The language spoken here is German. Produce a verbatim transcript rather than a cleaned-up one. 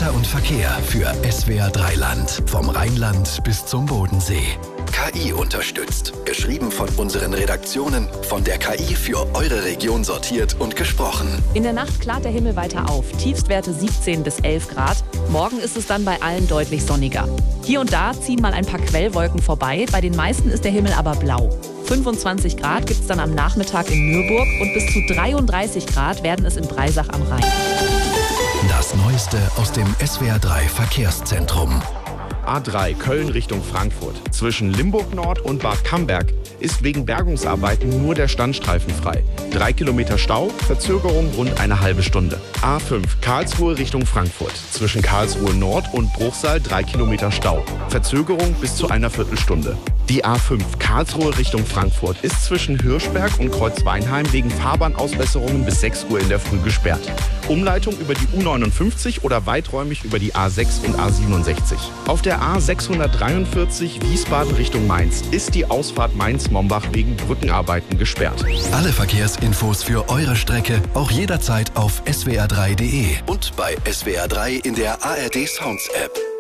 Wetter und Verkehr für S W R drei Land. Vom Rheinland bis zum Bodensee. K I unterstützt. Geschrieben von unseren Redaktionen, von der K I für eure Region sortiert und gesprochen. In der Nacht klart der Himmel weiter auf. Tiefstwerte siebzehn bis elf Grad. Morgen ist es dann bei allen deutlich sonniger. Hier und da ziehen mal ein paar Quellwolken vorbei. Bei den meisten ist der Himmel aber blau. fünfundzwanzig Grad gibt es dann am Nachmittag in Nürburg und bis zu dreiunddreißig Grad werden es in Breisach am Rhein. Das Neueste aus dem S W R drei Verkehrszentrum. A drei Köln Richtung Frankfurt. Zwischen Limburg Nord und Bad Camberg ist wegen Bergungsarbeiten nur der Standstreifen frei. Drei Kilometer Stau, Verzögerung rund eine halbe Stunde. A fünf Karlsruhe Richtung Frankfurt. Zwischen Karlsruhe Nord und Bruchsal drei Kilometer Stau. Verzögerung bis zu einer Viertelstunde. Die A fünf Karlsruhe Richtung Frankfurt ist zwischen Hirschberg und Kreuzweinheim wegen Fahrbahnausbesserungen bis sechs Uhr in der Früh gesperrt. Umleitung über die U neunundfünfzig oder weiträumig über die A sechs und A siebenundsechzig. Auf der A sechshundertdreiundvierzig Wiesbaden Richtung Mainz ist die Ausfahrt Mainz-Mombach wegen Brückenarbeiten gesperrt. Alle Verkehrsinfos für eure Strecke auch jederzeit auf S W R drei punkt de und bei S W R drei in der A R D Sounds App.